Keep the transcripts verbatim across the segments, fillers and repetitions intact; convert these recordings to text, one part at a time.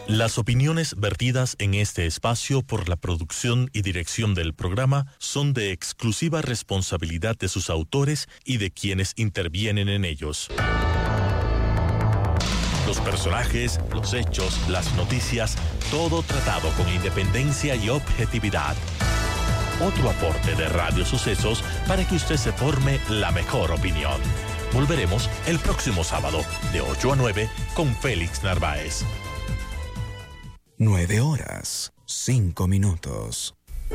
Las opiniones vertidas en este espacio por la producción y dirección del programa son de exclusiva responsabilidad de sus autores y de quienes intervienen en ellos. Los personajes, los hechos, las noticias, todo tratado con independencia y objetividad. Otro aporte de Radio Sucesos para que usted se forme la mejor opinión. Volveremos el próximo sábado de ocho a nueve con Félix Narváez. Nueve horas, cinco minutos.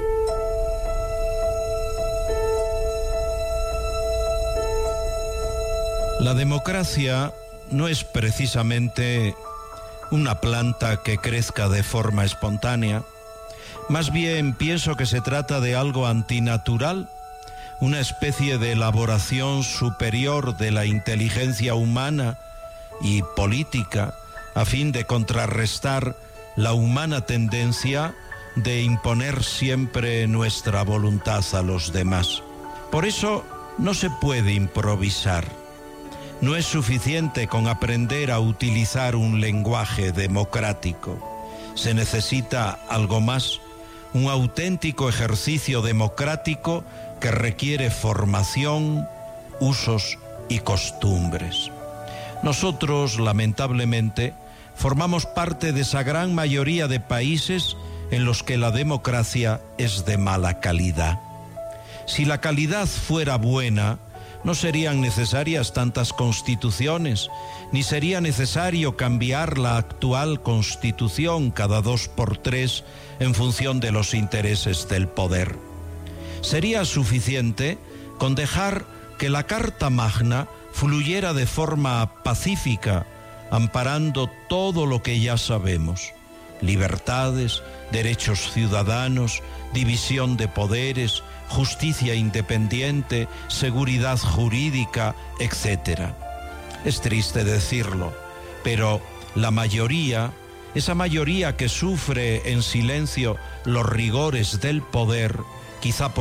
La democracia no es precisamente una planta que crezca de forma espontánea. Más bien pienso que se trata de algo antinatural, una especie de elaboración superior de la inteligencia humana y política, a fin de contrarrestar la humana tendencia de imponer siempre nuestra voluntad a los demás. Por eso no se puede improvisar. No es suficiente con aprender a utilizar un lenguaje democrático. Se necesita algo más, un auténtico ejercicio democrático que requiere formación, usos y costumbres. Nosotros, lamentablemente, formamos parte de esa gran mayoría de países en los que la democracia es de mala calidad. Si la calidad fuera buena, no serían necesarias tantas constituciones, ni sería necesario cambiar la actual constitución cada dos por tres en función de los intereses del poder. Sería suficiente con dejar que la Carta Magna fluyera de forma pacífica, amparando todo lo que ya sabemos: libertades, derechos ciudadanos, división de poderes, justicia independiente, seguridad jurídica, etcétera. Es triste decirlo, pero la mayoría, esa mayoría que sufre en silencio los rigores del poder, quizá por